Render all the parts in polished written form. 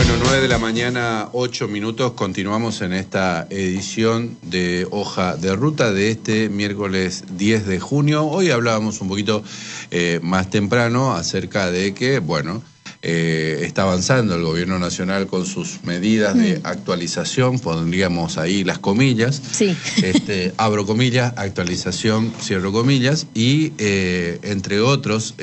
Bueno, 9 de la mañana, 8 minutos, continuamos en esta edición de Hoja de Ruta de este miércoles 10 de junio. Hoy hablábamos un poquito más temprano acerca de que, bueno, está avanzando el gobierno nacional con sus medidas de actualización, pondríamos ahí las comillas, sí. Abro comillas, actualización, cierro comillas, y entre otros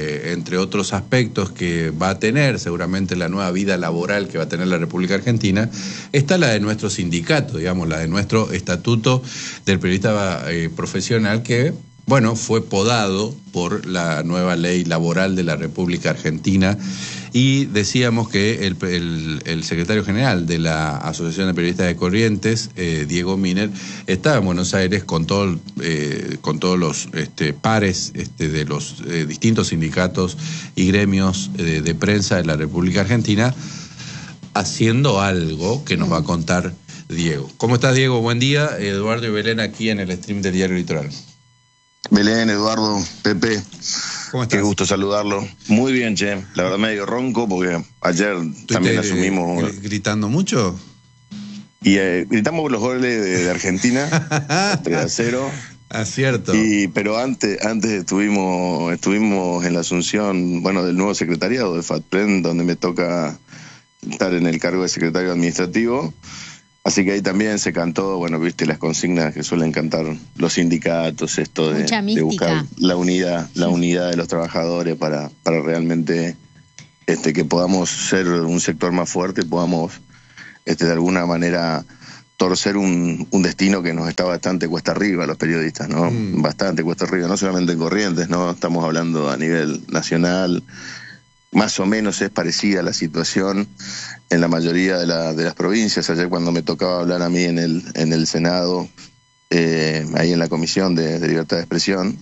aspectos que va a tener seguramente la nueva vida laboral que va a tener la República Argentina, está la de nuestro sindicato, digamos, la de nuestro estatuto del periodista profesional que, bueno, fue podado por la nueva ley laboral de la República Argentina, y decíamos que el secretario general de la Asociación de Periodistas de Corrientes, Diego Miner, estaba en Buenos Aires con todos los pares de los distintos sindicatos y gremios de prensa de la República Argentina, haciendo algo que nos va a contar Diego. ¿Cómo estás, Diego? Buen día. Eduardo y Belén aquí en el stream del Diario Litoral. Belén, Eduardo, Pepe, ¿Cómo estás? Qué gusto saludarlo. Muy bien, che. La verdad medio ronco porque ayer también asumimos... ¿Gritando mucho? Y gritamos los goles de Argentina, 3-0. Ah, cierto. Pero antes estuvimos en la asunción, bueno, del nuevo secretariado de FATPREN, donde me toca estar en el cargo de secretario administrativo. Así que ahí también se cantó, bueno, viste las consignas que suelen cantar los sindicatos, esto de buscar la unidad de los trabajadores para realmente que podamos ser un sector más fuerte, podamos de alguna manera torcer un destino que nos está bastante cuesta arriba a los periodistas, ¿no? Bastante cuesta arriba, no solamente en Corrientes, ¿no? Estamos hablando a nivel nacional. Más o menos es parecida la situación en la mayoría de las provincias. Ayer cuando me tocaba hablar a mí en el Senado, ahí en la Comisión de Libertad de Expresión,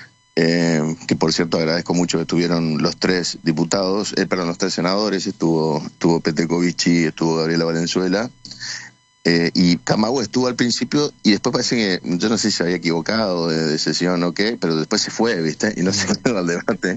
que por cierto agradezco mucho que estuvieron los tres diputados, los tres senadores, estuvo Petecovici, estuvo Gabriela Valenzuela, y Camagüey estuvo al principio y después parece que, yo no sé si se había equivocado de sesión o qué, pero después se fue, ¿viste? Y no se quedó al debate.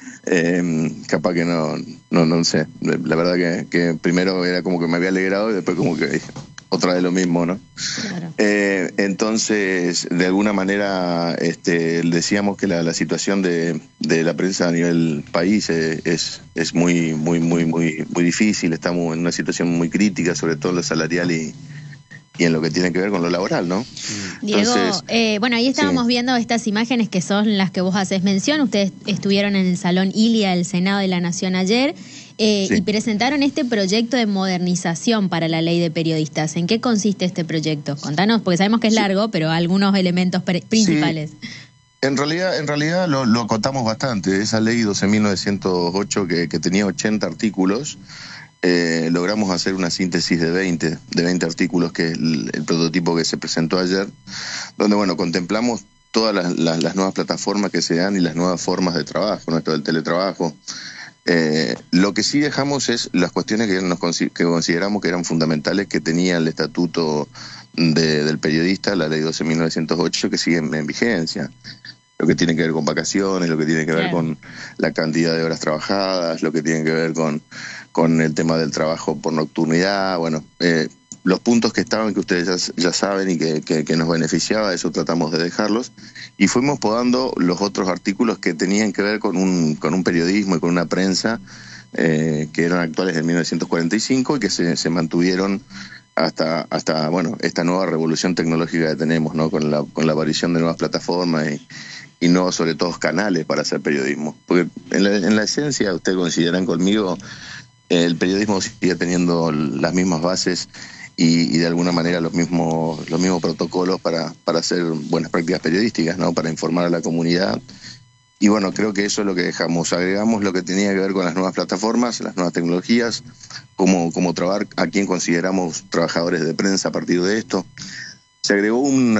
Capaz que no sé. La verdad que primero era como que me había alegrado y después como que otra vez lo mismo, ¿no? Claro. Entonces, de alguna manera, decíamos que la situación de la prensa a nivel país es muy difícil. Estamos en una situación muy crítica, sobre todo en lo salarial y en lo que tiene que ver con lo laboral, ¿no? Diego, entonces, bueno, ahí estábamos viendo estas imágenes que son las que vos haces mención. Ustedes estuvieron en el Salón Ilia del Senado de la Nación ayer y presentaron este proyecto de modernización para la ley de periodistas. ¿En qué consiste este proyecto? Contanos, porque sabemos que es largo, pero algunos elementos principales. Sí. En realidad lo acotamos bastante. Esa ley 12.908 que tenía 80 artículos, logramos hacer una síntesis de 20 artículos, que es el prototipo que se presentó ayer, donde, bueno, contemplamos todas las nuevas plataformas que se dan y las nuevas formas de trabajo, ¿no? Esto del teletrabajo. Lo que sí dejamos es las cuestiones que consideramos que eran fundamentales, que tenía el estatuto del periodista, la ley 12.908, que sigue en vigencia. Lo que tiene que ver con vacaciones, lo que tiene que ver con la cantidad de horas trabajadas, lo que tiene que ver con el tema del trabajo por nocturnidad, bueno, los puntos que estaban, que ustedes ya saben y que nos beneficiaba, eso tratamos de dejarlos, y fuimos podando los otros artículos que tenían que ver con un periodismo y con una prensa que eran actuales de 1945 y que se mantuvieron hasta bueno, esta nueva revolución tecnológica que tenemos, ¿no? Con la aparición de nuevas plataformas y nuevos, sobre todo, canales para hacer periodismo. Porque en la esencia, ustedes consideran conmigo, el periodismo sigue teniendo las mismas bases y de alguna manera los mismos protocolos para hacer buenas prácticas periodísticas, ¿no? Para informar a la comunidad. Y bueno, creo que eso es lo que dejamos. Agregamos lo que tenía que ver con las nuevas plataformas, las nuevas tecnologías, cómo trabajar a quien consideramos trabajadores de prensa a partir de esto. Se agregó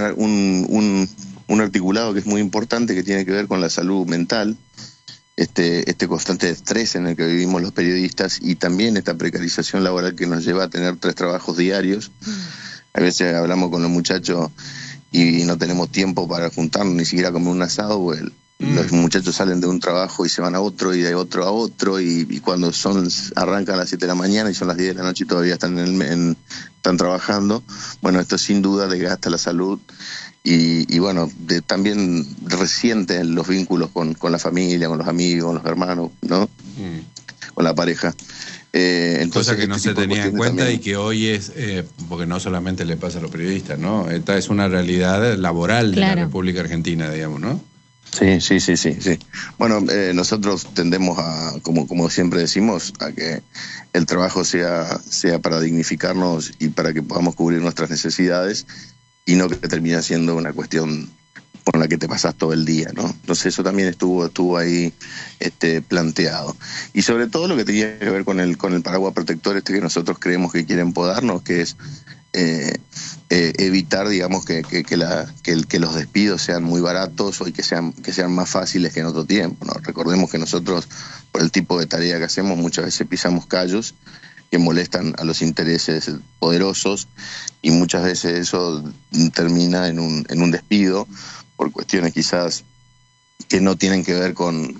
un articulado que es muy importante, que tiene que ver con la salud mental, este constante estrés en el que vivimos los periodistas y también esta precarización laboral que nos lleva a tener 3 trabajos diarios. A veces hablamos con los muchachos y no tenemos tiempo para juntarnos, ni siquiera comer un asado, pues Los muchachos salen de un trabajo y se van a otro, y de otro a otro, y cuando arrancan a las 7 de la mañana y son las 10 de la noche y todavía están están trabajando. Bueno, esto sin duda desgasta la salud y bueno, también resiente los vínculos con la familia, con los amigos, con los hermanos, ¿no? Con la pareja. Entonces, cosa que no se tenía en cuenta también, y que hoy es, porque no solamente le pasa a los periodistas, ¿no? Esta es una realidad laboral de la República Argentina, digamos, ¿no? Sí. Bueno, nosotros tendemos a, como siempre decimos, a que el trabajo sea para dignificarnos y para que podamos cubrir nuestras necesidades y no que termine siendo una cuestión por la que te pasás todo el día, ¿no? Entonces eso también estuvo ahí planteado. Y sobre todo lo que tenía que ver con el paraguas protector que nosotros creemos que quieren podarnos, que es evitar, digamos, que los despidos sean muy baratos o que sean más fáciles que en otro tiempo, ¿no? Recordemos que nosotros, por el tipo de tarea que hacemos, muchas veces pisamos callos que molestan a los intereses poderosos y muchas veces eso termina en un despido por cuestiones quizás que no tienen que ver con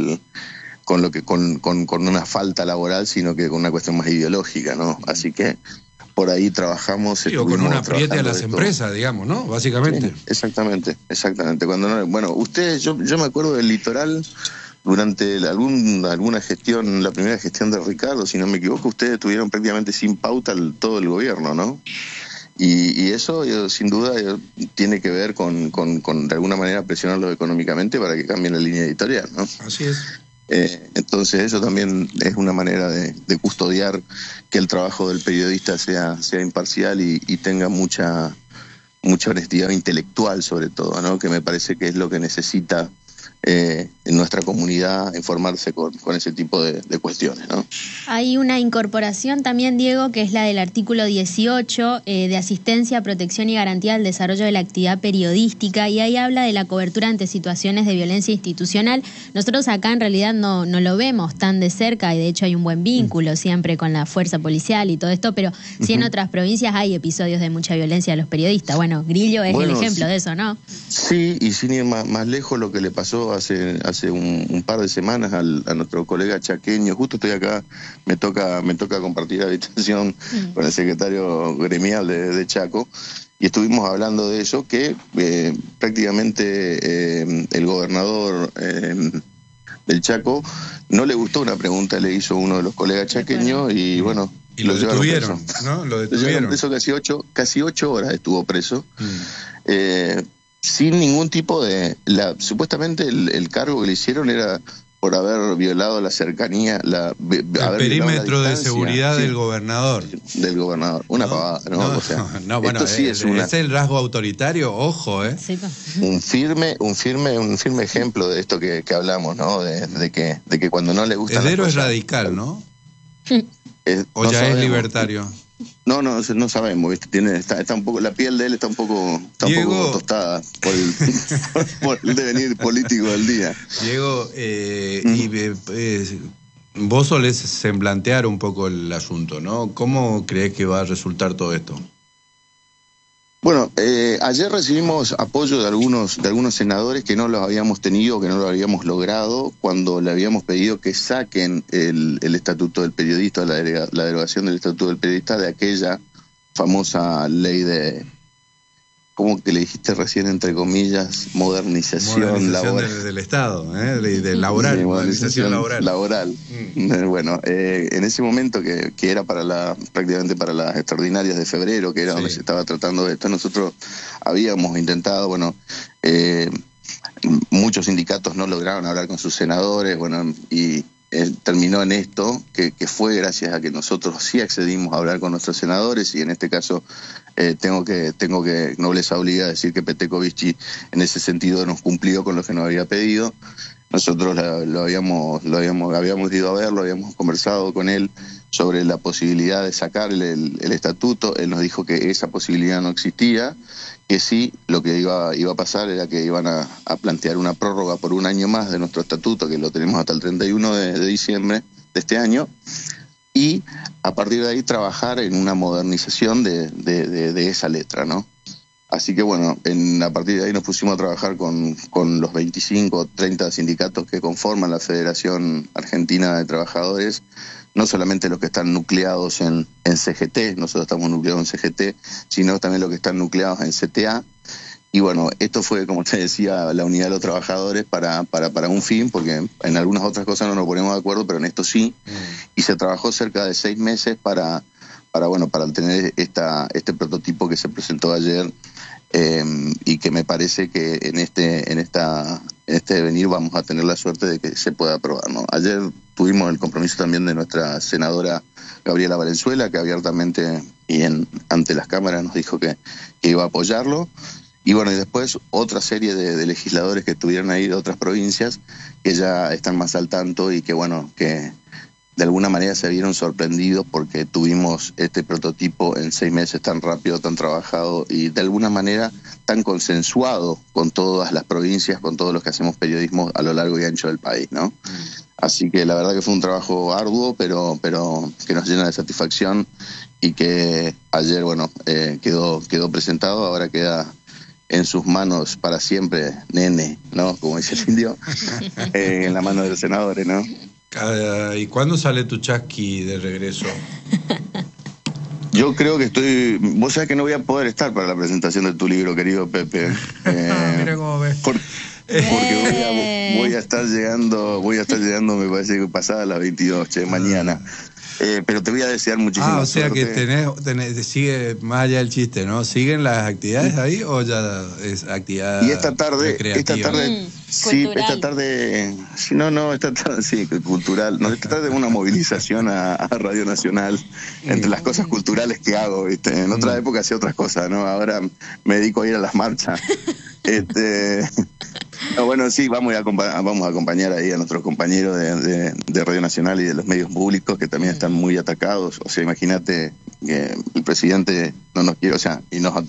una falta laboral, sino que con una cuestión más ideológica, ¿no? Así que por ahí trabajamos. Sí, o con un apriete a las empresas, digamos, ¿no? Básicamente. Sí, exactamente. Yo me acuerdo del litoral durante alguna gestión, la primera gestión de Ricardo, si no me equivoco, ustedes estuvieron prácticamente sin pauta todo el gobierno, ¿no? Y eso sin duda tiene que ver con de alguna manera presionarlos económicamente para que cambien la línea editorial, ¿no? Así es. Entonces eso también es una manera de custodiar que el trabajo del periodista sea imparcial y tenga mucha honestidad intelectual, sobre todo, ¿no? Que me parece que es lo que necesita en nuestra comunidad informarse con ese tipo de cuestiones, ¿no? Hay una incorporación también, Diego, que es la del artículo 18 de asistencia, protección y garantía del desarrollo de la actividad periodística, y ahí habla de la cobertura ante situaciones de violencia institucional. Nosotros acá en realidad no lo vemos tan de cerca y de hecho hay un buen vínculo siempre con la fuerza policial y todo esto, pero sí en otras provincias hay episodios de mucha violencia a los periodistas. Bueno, Grillo es el ejemplo de eso, ¿no? Sí, y sin ir más lejos, lo que le pasó hace un par de semanas a nuestro colega chaqueño. Justo estoy acá, me toca compartir habitación con el secretario gremial de Chaco, y estuvimos hablando de eso, que prácticamente el gobernador del Chaco no le gustó una pregunta que le hizo uno de los colegas chaqueños y bueno, y lo detuvieron, ¿no? Lo detuvieron preso casi 8 horas estuvo preso. Sin ningún tipo supuestamente el cargo que le hicieron era por haber violado la cercanía, el perímetro de seguridad del gobernador. Del gobernador, una pavada, ¿no? O sea, bueno, esto sí es el rasgo autoritario, ojo, Sí, un firme ejemplo de esto que hablamos, ¿no? De que cuando no le gusta. Heredero es radical, ¿no? O no ya sabemos. Es libertario. No sabemos, ¿viste? Está un poco, la piel de él está un poco tostada por el devenir político del día. Diego, vos solés semblantear un poco el asunto, ¿no? ¿Cómo crees que va a resultar todo esto? Bueno, ayer recibimos apoyo de algunos senadores que no los habíamos tenido, que no lo habíamos logrado, cuando le habíamos pedido que saquen el estatuto del periodista, la derogación del estatuto del periodista de aquella famosa ley de, ¿cómo que le dijiste recién, entre comillas, modernización laboral del Estado, de laboral, modernización laboral. Bueno, en ese momento que era prácticamente para las extraordinarias de febrero, que era donde se estaba tratando de esto, nosotros habíamos intentado, bueno, muchos sindicatos no lograron hablar con sus senadores, bueno, y terminó en esto, que fue gracias a que nosotros sí accedimos a hablar con nuestros senadores, y en este caso tengo que nobleza obliga a decir que Petekovic en ese sentido nos cumplió con lo que nos había pedido. Nosotros lo habíamos ido a verlo, habíamos conversado con él sobre la posibilidad de sacar el estatuto. Él nos dijo que esa posibilidad no existía, que sí, lo que iba a pasar era que iban a plantear una prórroga por un año más de nuestro estatuto, que lo tenemos hasta el 31 de diciembre de este año, y a partir de ahí trabajar en una modernización de esa letra, ¿no? Así que bueno, a partir de ahí nos pusimos a trabajar con los 25 o 30 sindicatos que conforman la Federación Argentina de Trabajadores, no solamente los que están nucleados en CGT, nosotros estamos nucleados en CGT, sino también los que están nucleados en CTA. Y bueno, esto fue, como te decía, la unidad de los trabajadores para un fin, porque en algunas otras cosas no nos ponemos de acuerdo, pero en esto sí. Y se trabajó cerca de 6 meses para tener este prototipo que se presentó ayer, y que me parece que en este devenir vamos a tener la suerte de que se pueda aprobar, ¿no? Ayer tuvimos el compromiso también de nuestra senadora Gabriela Valenzuela, que abiertamente y ante las cámaras nos dijo que iba a apoyarlo. Y bueno, y después otra serie de legisladores que estuvieron ahí de otras provincias que ya están más al tanto y que bueno, que de alguna manera se vieron sorprendidos porque tuvimos este prototipo en 6 meses tan rápido, tan trabajado y de alguna manera tan consensuado con todas las provincias, con todos los que hacemos periodismo a lo largo y ancho del país, ¿no? Así que la verdad que fue un trabajo arduo, pero que nos llena de satisfacción y que ayer, bueno, quedó presentado, ahora queda en sus manos para siempre, nene, ¿no? Como dice el indio, en la mano de los senadores, ¿no? ¿Y cuándo sale tu chasqui de regreso? Yo creo que vos sabés que no voy a poder estar para la presentación de tu libro, querido Pepe. Mira cómo ves. Porque voy a estar llegando, me parece que pasada las 22, mañana. Pero te voy a desear muchísima o sea suerte. que sigue más allá del chiste, ¿no? ¿Siguen las actividades ahí o ya es actividad y esta tarde, sí, cultural. No, esta tarde una movilización a Radio Nacional entre las cosas culturales que hago, ¿viste? En otra época hacía otras cosas, ¿no? Ahora me dedico a ir a las marchas. No, bueno, sí, vamos a acompañar ahí a nuestros compañeros de Radio Nacional y de los medios públicos que también están muy atacados. O sea, imagínate que el presidente no nos quiere, o sea,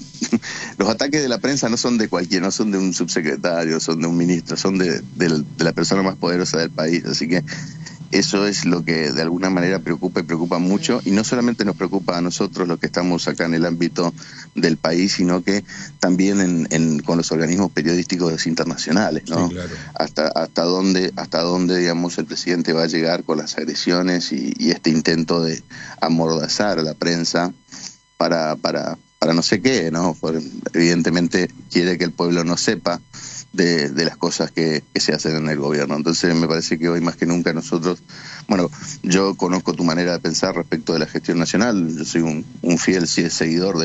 los ataques de la prensa no son de cualquiera, no son de un subsecretario, son de un ministro, son de la persona más poderosa del país. Así que eso es lo que de alguna manera preocupa y preocupa mucho, y no solamente nos preocupa a nosotros los que estamos acá en el ámbito del país, sino que también con los organismos periodísticos internacionales, ¿no? Sí, claro. Hasta dónde digamos el presidente va a llegar con las agresiones y este intento de amordazar a la prensa para no sé qué, ¿no? Evidentemente quiere que el pueblo no sepa de las cosas que se hacen en el gobierno. Entonces me parece que hoy más que nunca nosotros, bueno, yo conozco tu manera de pensar respecto de la gestión nacional, yo soy un fiel seguidor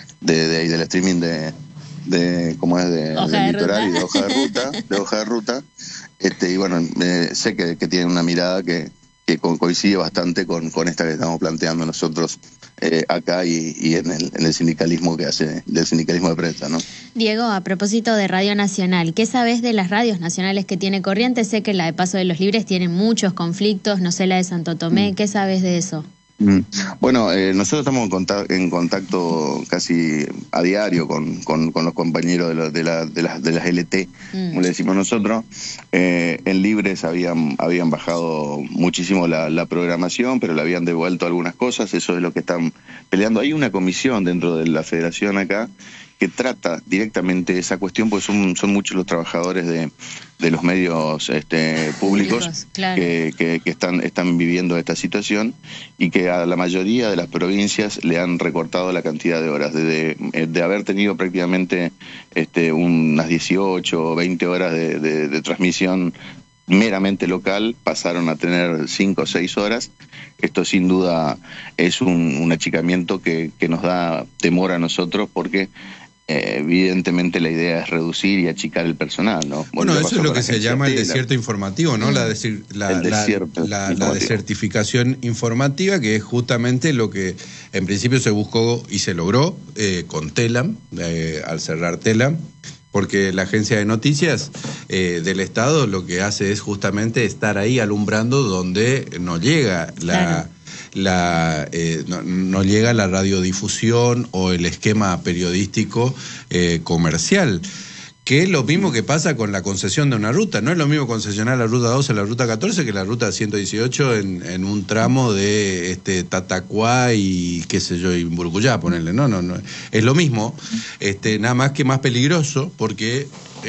del streaming del litoral y de hoja de ruta, y bueno, sé que tiene una mirada que coincide bastante con esta que estamos planteando nosotros acá y en el sindicalismo del sindicalismo de prensa, ¿no? Diego, a propósito de Radio Nacional, ¿qué sabes de las radios nacionales que tiene Corrientes? Sé que la de Paso de los Libres tiene muchos conflictos, no sé la de Santo Tomé, ¿qué sabes de eso? Bueno, nosotros estamos en contacto casi a diario con los compañeros de las LT, como le decimos nosotros. En Libres habían bajado muchísimo la programación, pero le habían devuelto algunas cosas, eso es lo que están peleando. Hay una comisión dentro de la federación acá que trata directamente esa cuestión, porque son muchos los trabajadores de los medios públicos, claro, que están viviendo esta situación, y que a la mayoría de las provincias le han recortado la cantidad de horas, de haber tenido prácticamente unas 18 o 20 horas de transmisión meramente local, pasaron a tener 5 o 6 horas. Esto sin duda es un achicamiento que nos da temor a nosotros, porque evidentemente la idea es reducir y achicar el personal, ¿no? Bueno, eso es lo que se llama el desierto informativo, ¿no? La desertificación informativa, que es justamente lo que en principio se buscó y se logró con Telam, al cerrar Telam, porque la agencia de noticias del Estado lo que hace es justamente estar ahí alumbrando donde no llega no llega la radiodifusión o el esquema periodístico comercial, que es lo mismo que pasa con la concesión de una ruta. No es lo mismo concesionar la ruta 12 a la ruta 14 que la ruta 118 en un tramo de Tatacuá y qué sé yo, y Burcuyá, ponerle. No. Es lo mismo, nada más que más peligroso, porque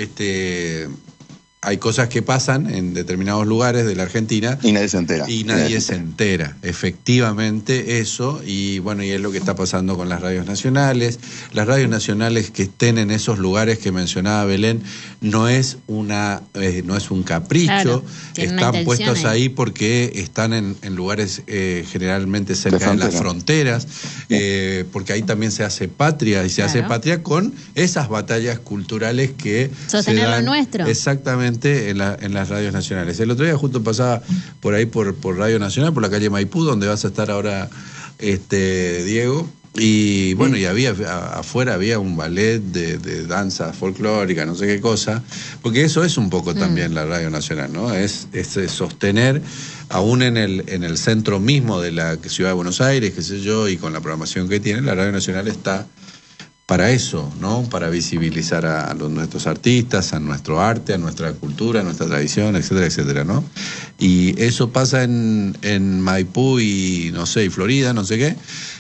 hay cosas que pasan en determinados lugares de la Argentina. Y nadie se entera. Y nadie se entera, efectivamente, eso. Y bueno, y es lo que está pasando con las radios nacionales. Las radios nacionales que estén en esos lugares que mencionaba Belén, no es un capricho. Claro, están puestos ahí porque están en lugares generalmente cerca de las fronteras, porque ahí también se hace patria, y se hace patria con esas batallas culturales que sostener se dan, lo nuestro. Exactamente. En las radios nacionales. El otro día justo pasaba por ahí por Radio Nacional, por la calle Maipú, donde vas a estar ahora, Diego, y bueno, y afuera había un ballet de danza folclórica, no sé qué cosa, porque eso es un poco también la Radio Nacional, ¿no? Es sostener, aún en el centro mismo de la ciudad de Buenos Aires, qué sé yo, y con la programación que tiene, la Radio Nacional está para eso, ¿no? Para visibilizar a nuestros artistas, a nuestro arte, a nuestra cultura, a nuestra tradición, etcétera, etcétera, ¿no? Y eso pasa en Maipú y, no sé, y Florida, no sé qué.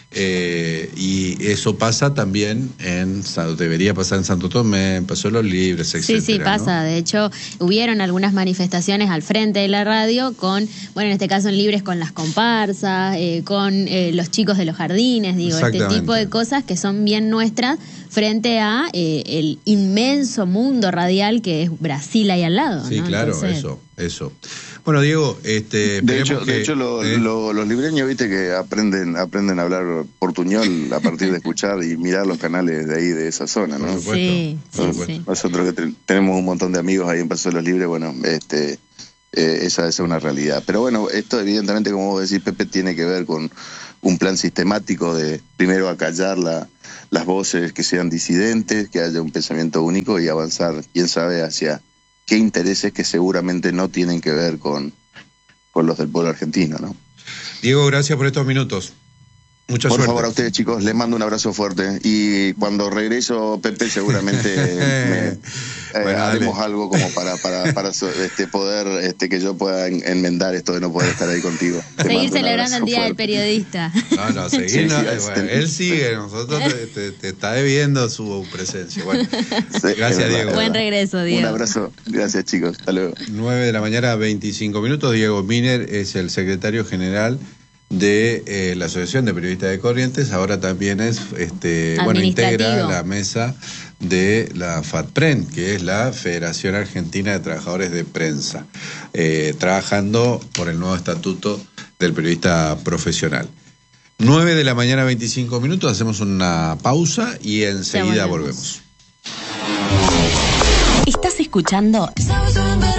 Y eso pasa también debería pasar en Santo Tomé, en Paso de los Libres, etcétera. Sí, pasa. ¿No? De hecho, hubieron algunas manifestaciones al frente de la radio con, bueno, en este caso en Libres con las comparsas, con los chicos de los jardines, digo, este tipo de cosas que son bien nuestras frente a el inmenso mundo radial que es Brasil ahí al lado. Sí, ¿no? claro, entonces... eso. Bueno, Diego, de hecho los libreños, viste, que aprenden a hablar portuñol a partir de escuchar y mirar los canales de ahí, de esa zona, ¿no? Por supuesto. Sí. Nosotros que tenemos un montón de amigos ahí en Paso de los Libres, bueno, esa es una realidad. Pero bueno, esto evidentemente, como vos decís, Pepe, tiene que ver con un plan sistemático de primero acallar las voces que sean disidentes, que haya un pensamiento único y avanzar, quién sabe, hacia qué intereses que seguramente no tienen que ver con los del pueblo argentino, ¿no? Diego, gracias por estos minutos. Mucha suerte. Por favor, a ustedes, chicos, les mando un abrazo fuerte. Y cuando regreso, Pepe, seguramente haremos algo como para poder que yo pueda enmendar esto de no poder estar ahí contigo. Seguir celebrando el Día del Periodista. No, seguir. Él sigue, nosotros te está debiendo su presencia. Bueno, gracias, Diego. Buen regreso, Diego. Un abrazo. Gracias, chicos. Hasta luego. 9:25 a.m. Diego Miner es el secretario general de la Asociación de Periodistas de Corrientes. Ahora también es integra la mesa de la FATPREN, que es la Federación Argentina de Trabajadores de Prensa, trabajando por el nuevo estatuto del periodista profesional. 9:25 a.m, hacemos una pausa y enseguida volvemos. ¿Estás escuchando?